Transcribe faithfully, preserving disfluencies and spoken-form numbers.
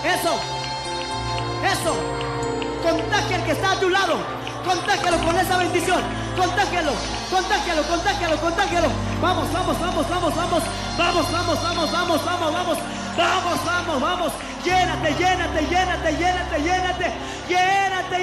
Eso, eso. Contagia al que está a tu lado. Contágialo con esa bendición. Contágialo, contágialo, contágialo, contágialo. Vamos, vamos, vamos, vamos, vamos. Vamos, vamos, vamos, vamos, vamos, vamos. Vamos, vamos, vamos. Llénate, llénate, llénate, llénate, llénate. Llénate.